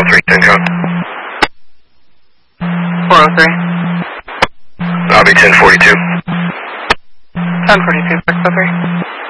403, 10 code. 403. Lobby 1042. 1042, 603.